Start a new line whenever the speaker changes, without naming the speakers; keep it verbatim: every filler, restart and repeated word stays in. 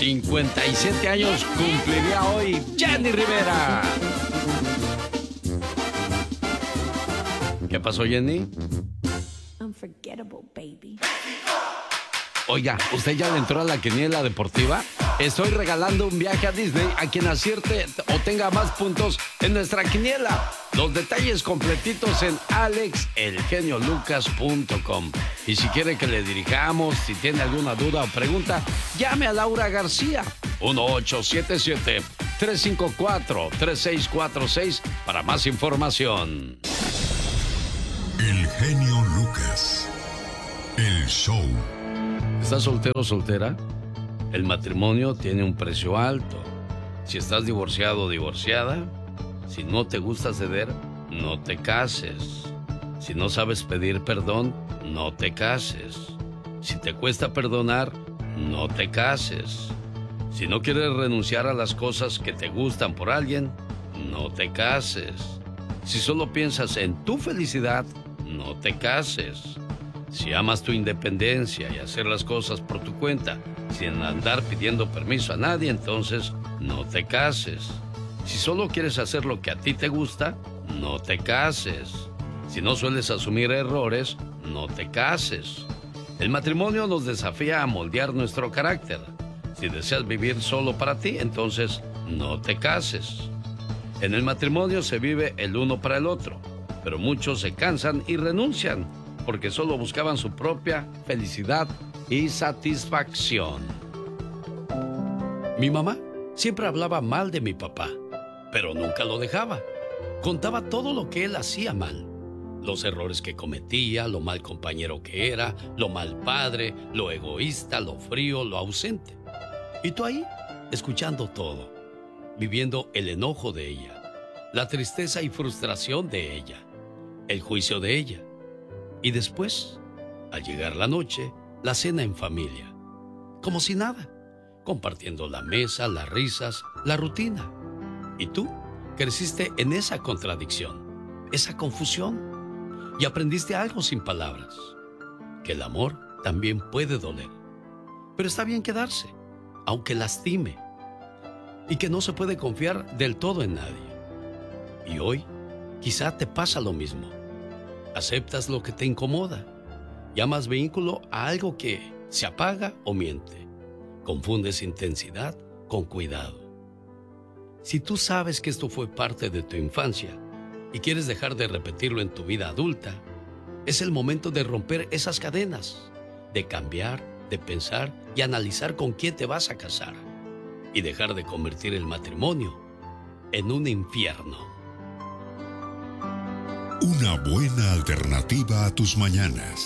cincuenta y siete años cumpliría hoy Jenny Rivera. ¿Qué pasó, Jenny?
Unforgettable, baby.
Oiga, ¿usted ya le entró a la quiniela deportiva? Estoy regalando un viaje a Disney a quien acierte o tenga más puntos en nuestra quiniela. Los detalles completitos en alex el genio lucas punto com. Y si quiere que le dirijamos, si tiene alguna duda o pregunta, llame a Laura García. uno ocho siete siete, tres cinco cuatro, tres seis cuatro seis para más información.
El genio Lucas. El show.
¿Estás soltero o soltera? El matrimonio tiene un precio alto. Si estás divorciado o divorciada, si no te gusta ceder, no te cases. Si no sabes pedir perdón, no te cases. Si te cuesta perdonar, no te cases. Si no quieres renunciar a las cosas que te gustan por alguien, no te cases. Si solo piensas en tu felicidad, no te cases. Si amas tu independencia y hacer las cosas por tu cuenta, sin andar pidiendo permiso a nadie, entonces no te cases. Si solo quieres hacer lo que a ti te gusta, no te cases. Si no sueles asumir errores, no te cases. El matrimonio nos desafía a moldear nuestro carácter. Si deseas vivir solo para ti, entonces no te cases. En el matrimonio se vive el uno para el otro, pero muchos se cansan y renuncian porque solo buscaban su propia felicidad y satisfacción. Mi mamá siempre hablaba mal de mi papá, pero nunca lo dejaba. Contaba todo lo que él hacía mal. Los errores que cometía, lo mal compañero que era, lo mal padre, lo egoísta, lo frío, lo ausente. Y tú ahí, escuchando todo, viviendo el enojo de ella, la tristeza y frustración de ella, el juicio de ella. Y después, al llegar la noche, la cena en familia, como si nada, compartiendo la mesa, las risas, la rutina. Y tú creciste en esa contradicción, esa confusión, y aprendiste algo sin palabras, que el amor también puede doler. Pero está bien quedarse, aunque lastime, y que no se puede confiar del todo en nadie. Y hoy, quizá te pasa lo mismo. Aceptas lo que te incomoda. Llamas vínculo a algo que se apaga o miente. Confundes intensidad con cuidado. Si tú sabes que esto fue parte de tu infancia y quieres dejar de repetirlo en tu vida adulta, es el momento de romper esas cadenas, de cambiar, de pensar y analizar con quién te vas a casar y dejar de convertir el matrimonio en un infierno.
Una buena alternativa a tus mañanas.